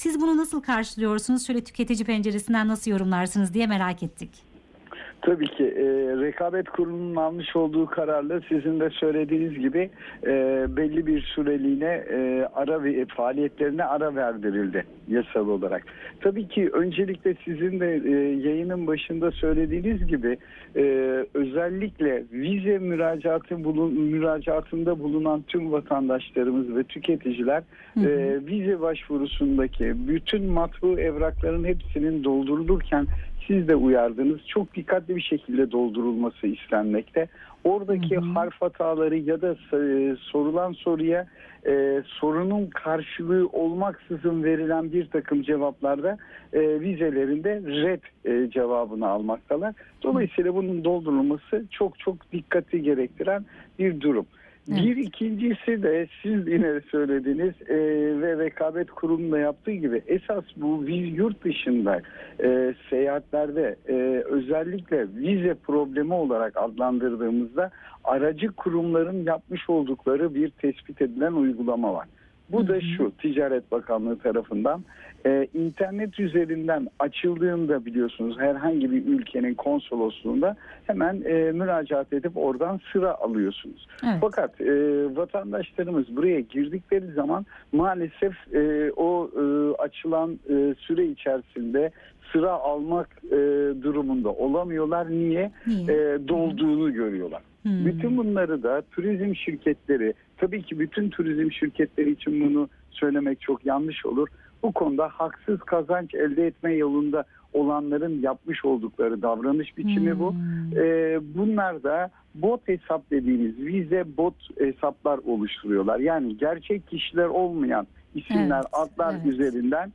Siz bunu nasıl karşılıyorsunuz? Şöyle tüketici penceresinden nasıl yorumlarsınız diye merak ettik. Tabii ki Rekabet Kurulu'nun almış olduğu kararla sizin de söylediğiniz gibi belli bir süreliğine faaliyetlerine ara verdirildi yasal olarak. Tabii ki öncelikle sizin de yayının başında söylediğiniz gibi özellikle vize müracaatında bulunan tüm vatandaşlarımız ve tüketiciler vize başvurusundaki bütün matbu evrakların hepsinin doldurulurken siz de uyardınız. Çok dikkatli bir şekilde doldurulması istenmekte. Oradaki harf hataları ya da sorulan soruya sorunun karşılığı olmaksızın verilen bir takım cevaplarda vizelerinde red cevabını almaktalar. Dolayısıyla bunun doldurulması çok çok dikkati gerektiren bir durum. Evet. Bir ikincisi de siz yine söylediğiniz ve Rekabet Kurulu'nun da yaptığı gibi esas bu yurt dışında seyahatlerde özellikle vize problemi olarak adlandırdığımızda aracı kurumların yapmış oldukları bir tespit edilen uygulama var. Bu da şu, Ticaret Bakanlığı tarafından internet üzerinden açıldığında biliyorsunuz herhangi bir ülkenin konsolosluğunda hemen müracaat edip oradan sıra alıyorsunuz. Evet. Fakat vatandaşlarımız buraya girdikleri zaman maalesef o açılan süre içerisinde sıra almak durumunda olamıyorlar. Niye? Dolduğunu görüyorlar. Bütün bunları da turizm şirketleri, tabii ki bütün turizm şirketleri için bunu söylemek çok yanlış olur. Bu konuda haksız kazanç elde etme yolunda olanların yapmış oldukları davranış biçimi bu. Bunlar da bot hesap dediğimiz vize bot hesaplar oluşturuyorlar. Yani gerçek kişiler olmayan isimler, adlar üzerinden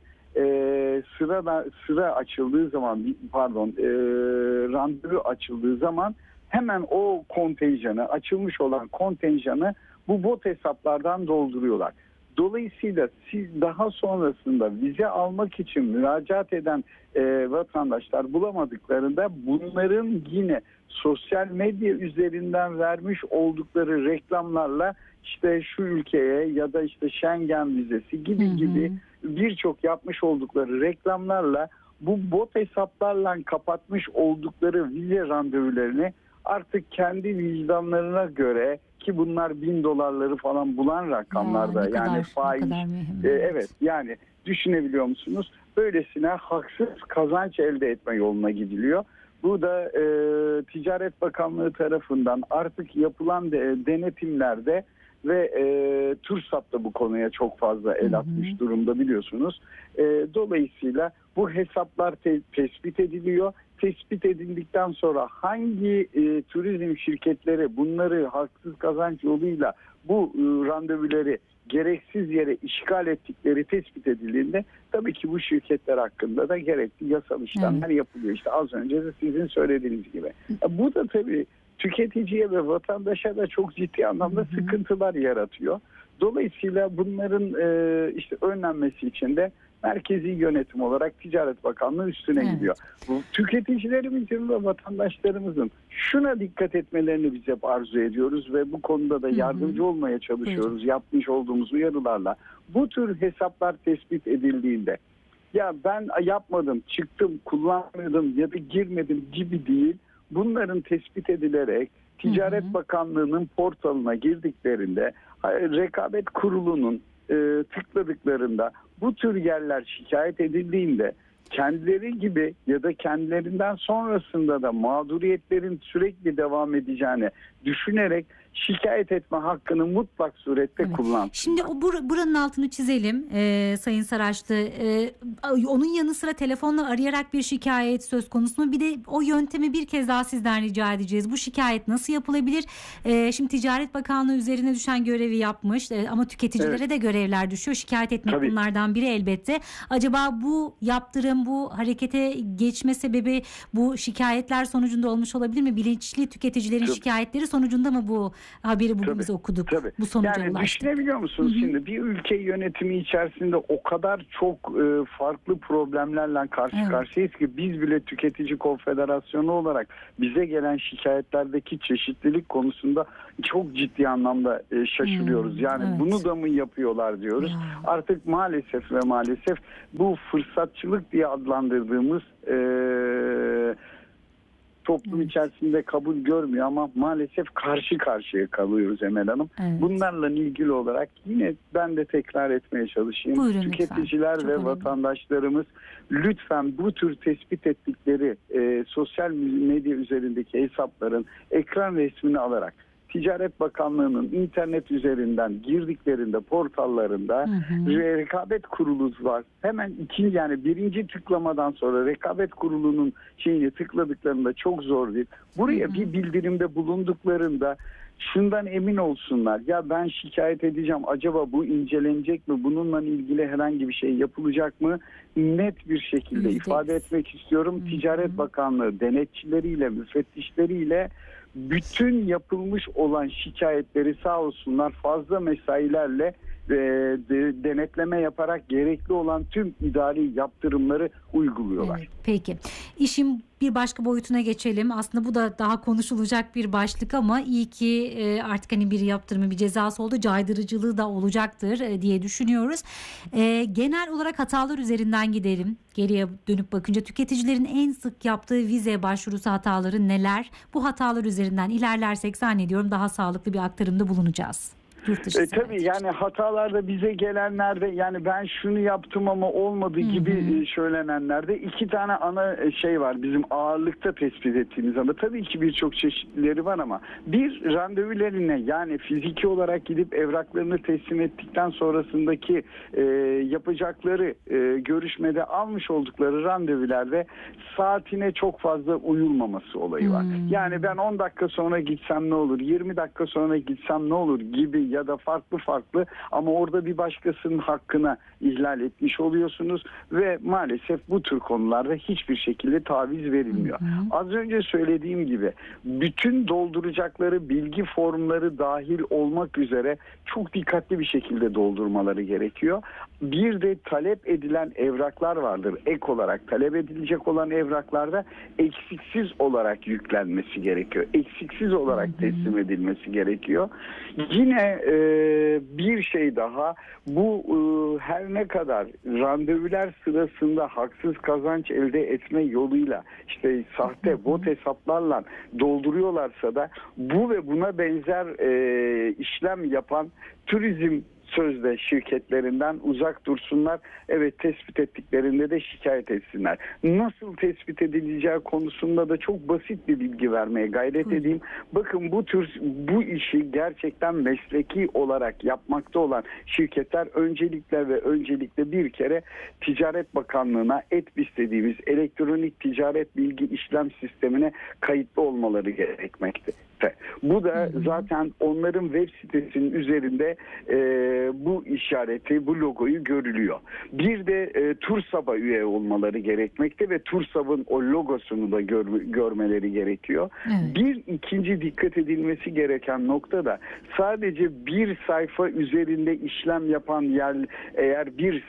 sıra açıldığı zaman randevu açıldığı zaman hemen o açılmış olan kontenjanı bu bot hesaplardan dolduruyorlar. Dolayısıyla siz daha sonrasında vize almak için müracaat eden vatandaşlar bulamadıklarında bunların yine sosyal medya üzerinden vermiş oldukları reklamlarla işte şu ülkeye ya da işte Schengen vizesi gibi birçok yapmış oldukları reklamlarla bu bot hesaplarla kapatmış oldukları vize randevularını artık kendi vicdanlarına göre, ki bunlar $1000'ları falan bulan rakamlarda yani faiz. Evet, yani düşünebiliyor musunuz? Böylesine haksız kazanç elde etme yoluna gidiliyor. Bu da Ticaret Bakanlığı tarafından artık yapılan denetimlerde ve TÜRSAP da bu konuya çok fazla el atmış durumda biliyorsunuz. Dolayısıyla bu hesaplar tespit ediliyor. Tespit edildikten sonra hangi turizm şirketleri bunları haksız kazanç yoluyla bu randevuları gereksiz yere işgal ettikleri tespit edildiğinde tabii ki bu şirketler hakkında da gerekli yasal işlemler yapılıyor. İşte az önce de sizin söylediğiniz gibi. Bu da tabii tüketiciye ve vatandaşa da çok ciddi anlamda sıkıntılar yaratıyor. Dolayısıyla bunların işte önlenmesi için de merkezi yönetim olarak Ticaret Bakanlığı üstüne gidiyor. Bu tüketicilerimizin ve vatandaşlarımızın şuna dikkat etmelerini biz hep arzu ediyoruz ve bu konuda da yardımcı olmaya çalışıyoruz yapmış olduğumuz uyarılarla. Bu tür hesaplar tespit edildiğinde ya ben yapmadım, çıktım, kullanmadım ya da girmedim gibi değil. Bunların tespit edilerek Ticaret Bakanlığı'nın portalına girdiklerinde Rekabet Kurulu'nun tıkladıklarında bu tür yerler şikayet edildiğinde kendileri gibi ya da kendilerinden sonrasında da mağduriyetlerin sürekli devam edeceğini düşünerek şikayet etme hakkını mutlak surette kullansınlar. Şimdi buranın altını çizelim Sayın Saraçlı. Onun yanı sıra telefonla arayarak bir şikayet söz konusu mu? Bir de o yöntemi bir kez daha sizden rica edeceğiz. Bu şikayet nasıl yapılabilir? Şimdi Ticaret Bakanlığı üzerine düşen görevi yapmış ama tüketicilere de görevler düşüyor. Şikayet etmek bunlardan biri elbette. Acaba bu yaptırım, bu harekete geçme sebebi bu şikayetler sonucunda olmuş olabilir mi? Bilinçli tüketicilerin şikayetleri sonucunda mı bu haberi bugün Tabii, biz okuduk. tabii. Bu sonuca Yani ulaştık. düşünebiliyor musunuz şimdi bir ülke yönetimi içerisinde o kadar çok farklı problemlerle karşı Evet. karşıyayız ki biz bile Tüketici Konfederasyonu olarak bize gelen şikayetlerdeki çeşitlilik konusunda çok ciddi anlamda şaşırıyoruz. Yani evet. bunu da mı yapıyorlar diyoruz. Ya. Artık maalesef ve maalesef bu fırsatçılık diye adlandırdığımız toplum içerisinde kabul görmüyor ama maalesef karşı karşıya kalıyoruz Emel Hanım. Evet. Bunlarla ilgili olarak yine ben de tekrar etmeye çalışayım. Buyurun Tüketiciler lütfen. ve Çok önemli. vatandaşlarımız lütfen bu tür tespit ettikleri sosyal medya üzerindeki hesapların ekran resmini alarak Ticaret Bakanlığı'nın internet üzerinden girdiklerinde portallarında rekabet kurulu var. Hemen birinci tıklamadan sonra rekabet kurulunun şeyini tıkladıklarında çok zor değil. Buraya bir bildirimde bulunduklarında şundan emin olsunlar. Ya ben şikayet edeceğim. Acaba bu incelenecek mi? Bununla ilgili herhangi bir şey yapılacak mı? Net bir şekilde ifade etmek istiyorum. Ticaret Bakanlığı denetçileriyle, müfettişleriyle bütün yapılmış olan şikayetleri sağ olsunlar fazla mesailerle denetleme yaparak gerekli olan tüm idari yaptırımları uyguluyorlar. Evet, peki. İşin bir başka boyutuna geçelim. Aslında bu da daha konuşulacak bir başlık ama iyi ki artık hani bir yaptırımı, bir cezası oldu. Caydırıcılığı da olacaktır diye düşünüyoruz. Genel olarak hatalar üzerinden gidelim. Geriye dönüp bakınca tüketicilerin en sık yaptığı vize başvurusu hataları neler? Bu hatalar üzerinden ilerlersek zannediyorum daha sağlıklı bir aktarımda bulunacağız. Tabii yani hatalarda bize gelenlerde yani ben şunu yaptım ama olmadı gibi söylenenlerde iki tane ana şey var bizim ağırlıkta tespit ettiğimiz ama tabii ki birçok çeşitlileri var ama bir randevularına yani fiziki olarak gidip evraklarını teslim ettikten sonrasındaki yapacakları görüşmede almış oldukları randevularda saatine çok fazla uyulmaması olayı var. Yani ben 10 dakika sonra gitsem ne olur, 20 dakika sonra gitsem ne olur gibi ya da farklı ama orada bir başkasının hakkına ihlal etmiş oluyorsunuz ve maalesef bu tür konularda hiçbir şekilde taviz verilmiyor. Az önce söylediğim gibi bütün dolduracakları bilgi formları dahil olmak üzere çok dikkatli bir şekilde doldurmaları gerekiyor. Bir de talep edilen evraklar vardır. Ek olarak talep edilecek olan evraklarda eksiksiz olarak yüklenmesi gerekiyor. Eksiksiz olarak teslim edilmesi gerekiyor. Yine bir şey daha bu her ne kadar randevular sırasında haksız kazanç elde etme yoluyla işte sahte bot hesaplarla dolduruyorlarsa da bu ve buna benzer işlem yapan turizm sözde şirketlerinden uzak dursunlar. Evet tespit ettiklerinde de şikayet etsinler. Nasıl tespit edileceği konusunda da çok basit bir bilgi vermeye gayret edeyim. Bakın bu işi gerçekten mesleki olarak yapmakta olan şirketler öncelikle bir kere Ticaret Bakanlığı'na ETBİS dediğimiz elektronik ticaret bilgi işlem sistemine kayıtlı olmaları gerekmekte. Bu da zaten onların web sitesinin üzerinde bu işareti, bu logoyu görülüyor. Bir de TURSAB'a üye olmaları gerekmekte ve TURSAB'ın o logosunu da görmeleri gerekiyor. Evet. Bir ikinci dikkat edilmesi gereken nokta da sadece bir sayfa üzerinde işlem yapan eğer bir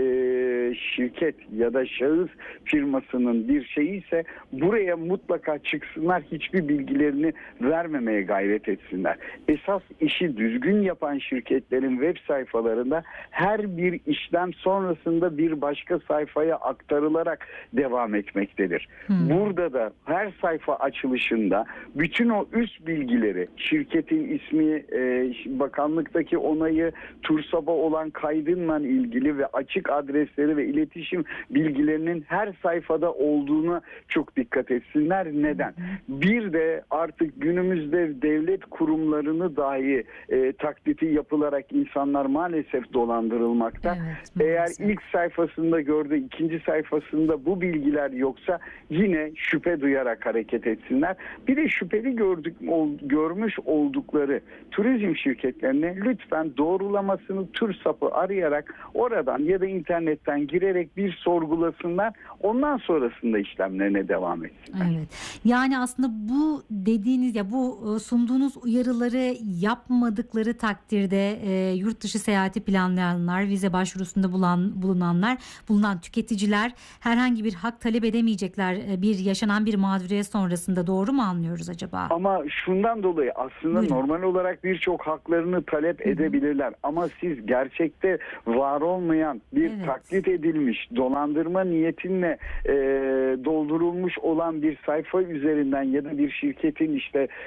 şirket ya da şahıs firmasının bir şeyi ise buraya mutlaka çıksınlar, hiçbir bilgilerini vermemeye gayret etsinler. Esas işi düzgün yapan şirketlerin web sayfalarında her bir işlem sonrasında bir başka sayfaya aktarılarak devam etmektedir. Burada da her sayfa açılışında bütün o üst bilgileri, şirketin ismi, bakanlıktaki onayı, TURSAB'a olan kaydınla ilgili ve açık adresleri ve iletişim bilgilerinin her sayfada olduğuna çok dikkat etsinler. Neden? Bir de artık günümüzde devlet kurumlarını dahi taklidi yapılarak insanlar maalesef dolandırılmakta. Evet, eğer ilk sayfasında gördüğü, ikinci sayfasında bu bilgiler yoksa yine şüphe duyarak hareket etsinler. Bir de şüpheli görmüş oldukları turizm şirketlerine lütfen doğrulamasını TURSAB'ı arayarak oradan ya da internetten girerek düşünerek bir sorgulasınlar. Ondan sonrasında işlemlerine devam etsinler. Evet. Yani aslında bu dediğiniz ya bu sunduğunuz uyarıları yapmadıkları takdirde yurt dışı seyahati planlayanlar, vize başvurusunda bulunan tüketiciler herhangi bir hak talep edemeyecekler yaşanan bir mağduriyet sonrasında, doğru mu anlıyoruz acaba? Ama şundan dolayı aslında Buyurun. normal olarak birçok haklarını talep edebilirler. Ama siz gerçekte var olmayan bir taklit edilmiş, dolandırma niyetinle doldurulmuş olan bir sayfa üzerinden ya da bir şirketin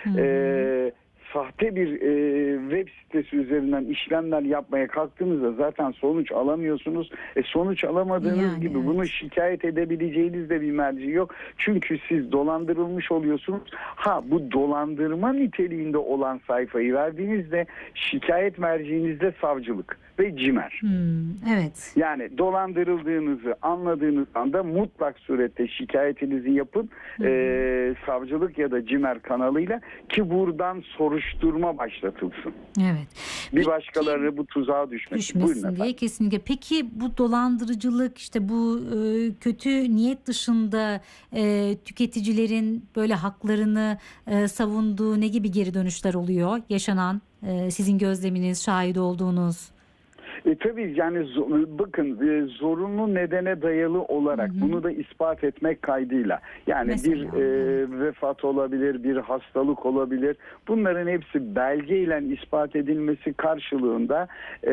sahte bir web sitesi üzerinden işlemler yapmaya kalktığınızda zaten sonuç alamıyorsunuz. Sonuç alamadığınız gibi bunu şikayet edebileceğiniz de bir merci yok. Çünkü siz dolandırılmış oluyorsunuz. Bu dolandırma niteliğinde olan sayfayı verdiğinizde şikayet merciinizde savcılık ve CİMER. Evet. Yani dolandırıldığınızı anladığınız anda mutlak surette şikayetinizi yapın savcılık ya da CİMER kanalıyla ki buradan soruşturma başlatılsın. Evet. Bir başkaları bu tuzağa düşmesin diye kesinlikle. Peki bu dolandırıcılık, işte bu kötü niyet dışında tüketicilerin böyle haklarını savunduğu ne gibi geri dönüşler oluyor? Yaşanan sizin gözleminiz, şahit olduğunuz? Tabii yani bakın zorunlu nedene dayalı olarak bunu da ispat etmek kaydıyla yani mesela, bir vefat olabilir, bir hastalık olabilir. Bunların hepsi belgeyle ispat edilmesi karşılığında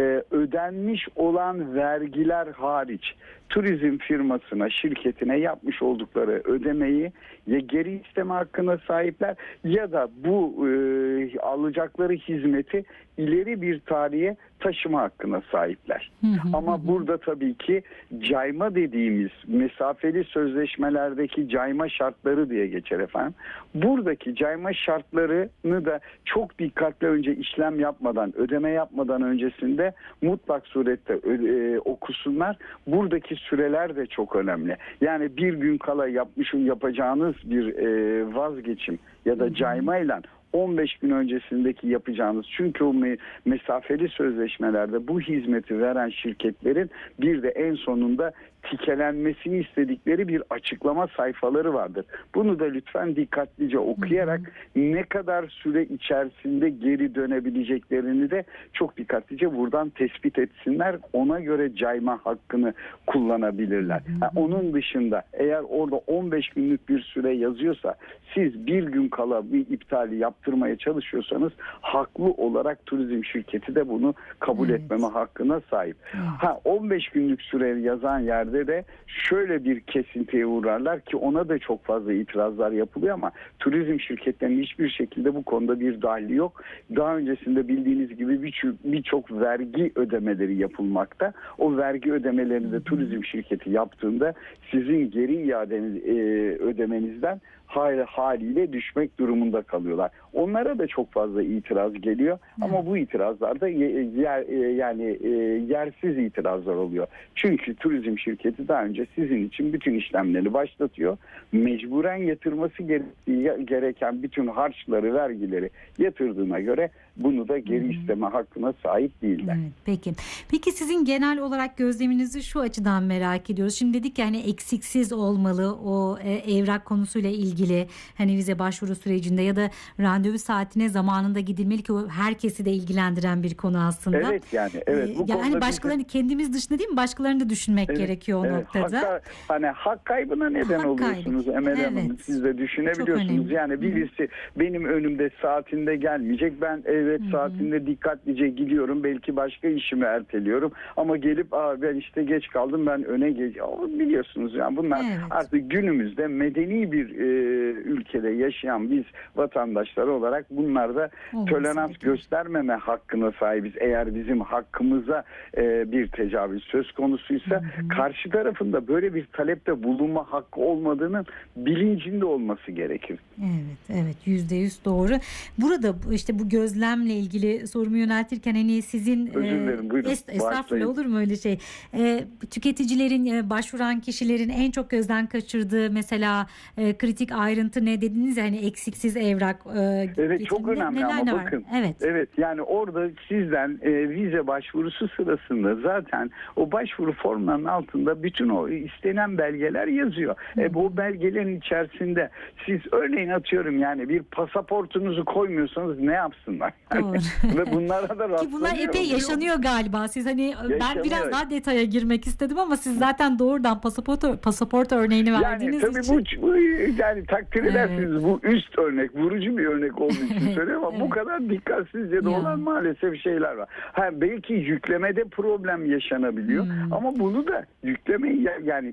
ödenmiş olan vergiler hariç turizm firmasına, şirketine yapmış oldukları ödemeyi ya geri isteme hakkına sahipler ya da bu alacakları hizmeti ileri bir tarihe taşıma hakkına sahipler. Ama burada tabii ki cayma dediğimiz mesafeli sözleşmelerdeki cayma şartları diye geçer efendim. Buradaki cayma şartlarını da çok dikkatli önce işlem yapmadan, ödeme yapmadan öncesinde mutlak surette okusunlar. Buradaki süreler de çok önemli. Yani bir gün kala yapacağınız bir vazgeçim ya da caymayla 15 gün öncesindeki yapacağınız, çünkü o mesafeli sözleşmelerde bu hizmeti veren şirketlerin bir de en sonunda tikelenmesini istedikleri bir açıklama sayfaları vardır. Bunu da lütfen dikkatlice okuyarak ne kadar süre içerisinde geri dönebileceklerini de çok dikkatlice buradan tespit etsinler. Ona göre cayma hakkını kullanabilirler. Onun dışında eğer orada 15 günlük bir süre yazıyorsa siz bir gün kala bir iptali yaptırmaya çalışıyorsanız haklı olarak turizm şirketi de bunu kabul etmeme hakkına sahip. 15 günlük süre yazan yerde de şöyle bir kesintiye uğrarlar ki ona da çok fazla itirazlar yapılıyor ama turizm şirketlerinin hiçbir şekilde bu konuda bir dahli yok. Daha öncesinde bildiğiniz gibi birçok vergi ödemeleri yapılmakta. O vergi ödemelerini de turizm şirketi yaptığında sizin geri iadeniz ödemenizden haliyle düşmek durumunda kalıyorlar. Onlara da çok fazla itiraz geliyor ama bu itirazlar da yersiz itirazlar oluyor. Çünkü turizm şirketi daha önce sizin için bütün işlemleri başlatıyor. Mecburen yatırması gereken bütün harçları, vergileri yatırdığına göre bunu da geri isteme hakkına sahip değiller. Peki sizin genel olarak gözleminizi şu açıdan merak ediyoruz. Şimdi dedik ya hani eksiksiz olmalı o evrak konusuyla ilgili, hani vize başvuru sürecinde ya da randevu saatine zamanında gidilmeli ki o herkesi de ilgilendiren bir konu aslında. Bu yani başkalarını kendimiz dışında değil mi? Başkalarını da düşünmek gerekiyor o noktada. Hak kaybına neden oluyorsunuz Emel Hanım. Siz de düşünebiliyorsunuz. Yani birisi benim önümde saatinde gelmeyecek. Ben saatinde dikkatlice gidiyorum. Belki başka işimi erteliyorum. Ama gelip ben işte geç kaldım, ben öne biliyorsunuz yani bunlar artık günümüzde medeni bir ülkede yaşayan biz vatandaşlar olarak bunlarda tolerans göstermeme hakkına sahibiz. Eğer bizim hakkımıza bir tecavüz söz konusuysa karşı tarafında böyle bir talepte bulunma hakkı olmadığının bilincinde olması gerekir. Evet, %100 doğru. Burada işte bu gözlemle ilgili sorumu yöneltirken hani sizin özür dilerim, buyurun. Estağfurullah, olur mu öyle şey? Tüketicilerin, başvuran kişilerin en çok gözden kaçırdığı mesela kritik ayrıntı ne dediniz ya, hani eksiksiz evrak. Evet, çok önemli ama bakın. Evet, yani orada sizden vize başvurusu sırasında zaten o başvuru formlarının altında altında bütün o istenen belgeler yazıyor. Bu belgelerin içerisinde siz örneğin atıyorum yani bir pasaportunuzu koymuyorsanız ne yapsınlar? Ve bunlara da Ki bunlar epey yaşanıyor galiba. Siz hani yaşanıyor. Ben biraz daha detaya girmek istedim ama siz zaten doğrudan pasaport örneğini verdiğiniz yani, için. Tabii bu yani takdir edersiniz bu üst örnek, vurucu bir örnek olduğu için söylüyorum ama bu kadar dikkatsizce de olan maalesef şeyler var. Belki yüklemede problem yaşanabiliyor ama bunu da yüklemeyi yani